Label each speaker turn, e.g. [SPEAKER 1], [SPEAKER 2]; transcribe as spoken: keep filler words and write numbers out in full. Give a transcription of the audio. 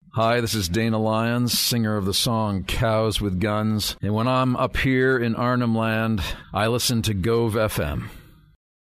[SPEAKER 1] Hi, this is Dana Lyons, singer of the song Cows with Guns. And when I'm up here in Arnhem Land, I listen to Gove F M.